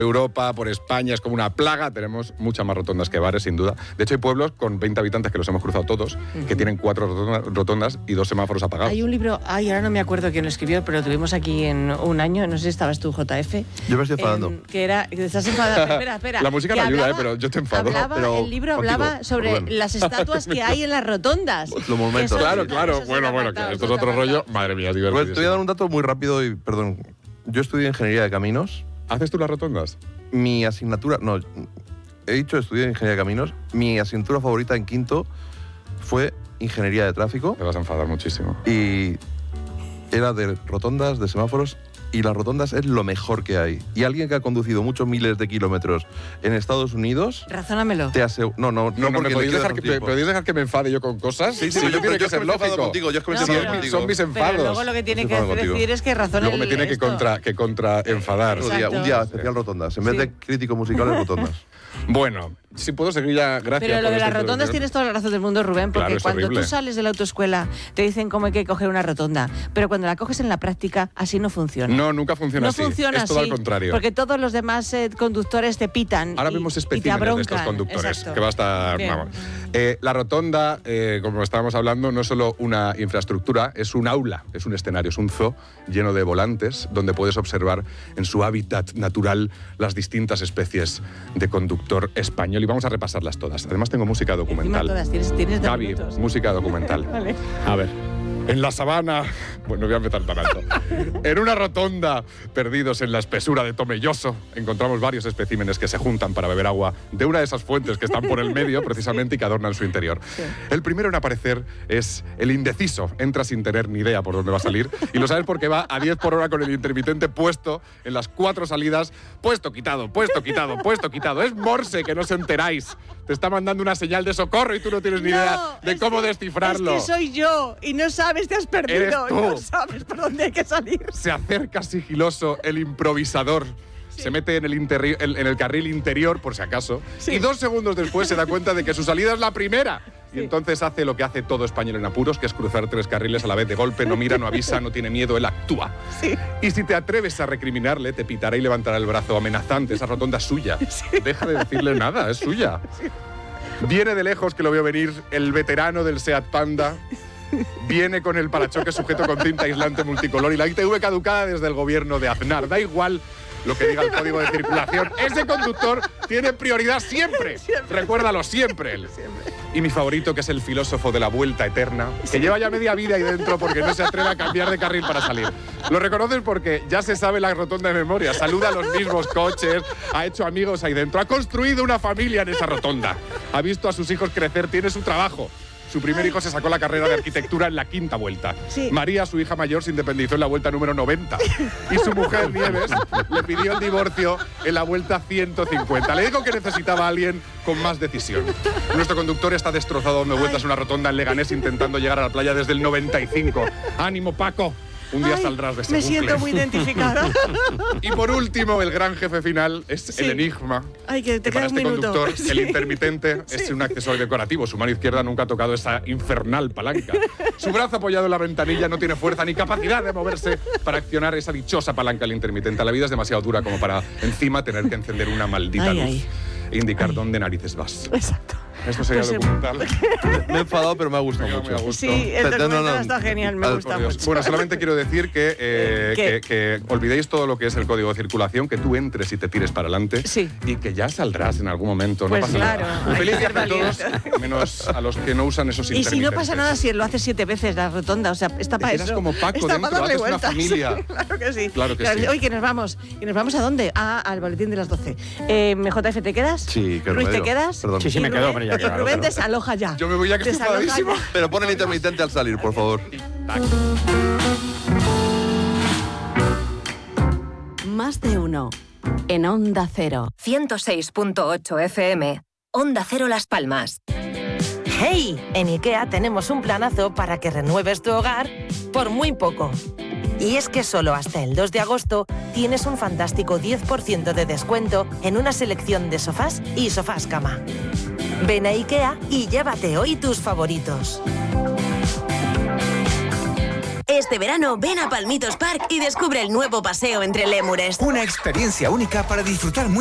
Europa, por España, es como una plaga. Tenemos muchas más rotondas que bares, sin duda. De hecho, hay pueblos con 20 habitantes, que los hemos cruzado todos, que tienen 4 rotondas y 2 semáforos apagados. Hay un libro, ahora no me acuerdo quién lo escribió, pero lo tuvimos aquí en un año, no sé si estabas tú, JF. Yo me estoy enfadando. Estás enfadado, espera. La música no ayuda, pero yo te enfado. El libro hablaba sobre las estatuas que hay en las rotondas. Los monumentos. Claro. Bueno, que esto es otro rollo. Madre mía, divertido. Te voy a dar un dato muy rápido y, perdón. Yo estudié Ingeniería de Caminos. ¿Haces tú las rotondas? Mi asignatura... No, estudié Ingeniería de Caminos. Mi asignatura favorita en quinto fue Ingeniería de Tráfico. Te vas a enfadar muchísimo. Y era de rotondas, de semáforos, y las rotondas es lo mejor que hay. Y alguien que ha conducido muchos miles de kilómetros en Estados Unidos... Razónamelo. Te aseguro... No, porque ¿me podéis dejar que me enfade yo con cosas? Sí, yo tiene que ser lógico. Son mis enfados. Pero luego lo que tiene que decir es que razona. Luego me tiene que contraenfadar. Un día especial rotondas, en vez de crítico musical, rotondas. Bueno, si puedo seguir ya, gracias. Pero lo de las rotondas tienes toda la razón del mundo, Rubén, porque cuando tú sales de la autoescuela te dicen cómo hay que coger una rotonda, pero cuando la coges en la práctica, así no funciona. No, nunca funciona así. No funciona así. Es todo así, al contrario. porque todos los demás conductores te pitan. Ahora vemos especímenes de estos conductores. Exacto. Que va a estar... la rotonda, como estábamos hablando, no es solo una infraestructura, es un aula, es un escenario, es un zoo lleno de volantes donde puedes observar en su hábitat natural las distintas especies de conductor español. Y vamos a repasarlas todas. Además tengo música documental. Todas. Tienes Gaby, minutos. música documental. Vale. A ver. En la sabana, bueno, no voy a empezar tan alto. En una rotonda, perdidos en la espesura de Tomelloso, encontramos varios especímenes que se juntan para beber agua de una de esas fuentes que están por el medio, precisamente, y que adornan su interior. Sí. El primero en aparecer es el indeciso. Entra sin tener ni idea por dónde va a salir, y lo sabes porque va a 10 por hora con el intermitente puesto en las 4 salidas. Puesto, quitado. Es Morse, que no os enteráis. Te está mandando una señal de socorro y tú no tienes ni idea de cómo descifrarlo. Es que soy yo, y no sabes, te has perdido. No sabes por dónde hay que salir. Se acerca sigiloso el improvisador. Sí. Se mete en el carril interior, por si acaso, y 2 segundos después se da cuenta de que su salida es la primera. Sí. Y entonces hace lo que hace todo español en apuros, que es cruzar 3 carriles a la vez de golpe, no mira, no avisa, no tiene miedo, él actúa. Sí. Y si te atreves a recriminarle, te pitará y levantará el brazo amenazante. Esa rotonda es suya. Sí. Deja de decirle nada, es suya. Sí. Viene de lejos, que lo veo venir, el veterano del Seat Panda. Viene con el parachoques sujeto con cinta aislante multicolor y la ITV caducada desde el gobierno de Aznar. Da igual lo que diga el código de circulación. Ese conductor tiene prioridad siempre. Recuérdalo, siempre él. Y mi favorito, que es el filósofo de la vuelta eterna, que lleva ya media vida ahí dentro porque no se atreve a cambiar de carril para salir. Lo reconoces porque ya se sabe la rotonda de memoria. Saluda a los mismos coches, ha hecho amigos ahí dentro, ha construido una familia en esa rotonda. Ha visto a sus hijos crecer, tiene su trabajo. Su primer hijo se sacó la carrera de arquitectura en la 5ª vuelta. Sí. María, su hija mayor, se independizó en la vuelta número 90. Y su mujer, Nieves, le pidió el divorcio en la vuelta 150. Le dijo que necesitaba a alguien con más decisión. Nuestro conductor está destrozado dando vueltas en una rotonda en Leganés intentando llegar a la playa desde el 95. ¡Ánimo, Paco! Un día saldrás de ese bucle. Me siento muy identificada. Y por último, el gran jefe final es el enigma. Ay, que te para queda este un minuto. conductor, el intermitente es un accesorio decorativo. Su mano izquierda nunca ha tocado esa infernal palanca. Su brazo apoyado en la ventanilla no tiene fuerza ni capacidad de moverse para accionar esa dichosa palanca del intermitente. La vida es demasiado dura como para encima tener que encender una maldita luz e indicar dónde narices vas. Exacto. Esto sería el documental. Me he enfadado, pero me ha gustado mucho. Sí, el documental está genial, me gusta mucho. Bueno, solamente quiero decir que olvidéis todo lo que es el código de circulación, que tú entres y te tires para adelante y que ya saldrás en algún momento. Pues no pasa claro. Nada. Feliz viaje a todos, menos a los que no usan esos intermitentes. Y si no pasa nada si lo haces 7 veces la rotonda, o sea, está para eso. Eres como Paco está dentro, haces una familia. Claro que sí. Claro que sí. Hoy que nos vamos. ¿Y nos vamos a dónde? Al boletín de las 12. JF, ¿te quedas? Sí, que Ruiz, ¿te quedas? Perdón. Sí, me quedo, hombre, ya claro. Rubén, desaloja ya. Yo me voy ya que estoy enfadadísimo. Pero pon el intermitente al salir, por favor. Más de uno. En Onda Cero. 106.8 FM. Onda Cero Las Palmas. ¡Hey! En IKEA tenemos un planazo para que renueves tu hogar por muy poco. Y es que solo hasta el 2 de agosto tienes un fantástico 10% de descuento en una selección de sofás y sofás cama. Ven a IKEA y llévate hoy tus favoritos. Este verano ven a Palmitos Park y descubre el nuevo paseo entre lémures. Una experiencia única para disfrutar